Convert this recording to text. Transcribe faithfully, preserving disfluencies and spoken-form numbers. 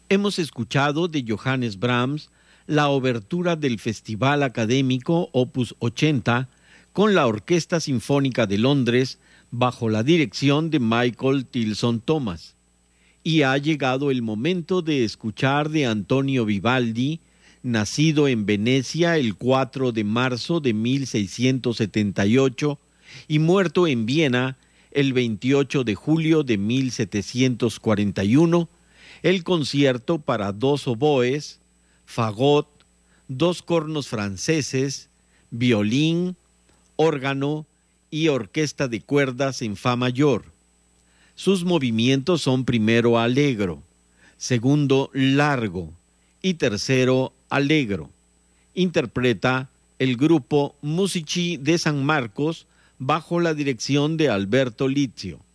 Hemos escuchado de Johannes Brahms la obertura del Festival Académico Opus ochenta con la Orquesta Sinfónica de Londres bajo la dirección de Michael Tilson Thomas. Y ha llegado el momento de escuchar de Antonio Vivaldi, nacido en Venecia el cuatro de marzo de mil seiscientos setenta y ocho y muerto en Viena el veintiocho de julio de mil setecientos cuarenta y uno, el concierto para dos oboes, fagot, dos cornos franceses, violín, órgano y orquesta de cuerdas en fa mayor. Sus movimientos son primero allegro, segundo largo y tercero allegro. Interpreta el grupo Musici de San Marcos bajo la dirección de Alberto Lizio.